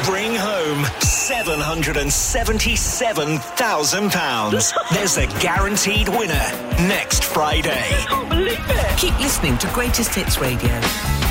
bring home £777,000. There's a guaranteed winner next Friday. I can't believe it. Keep listening to Greatest Hits Radio.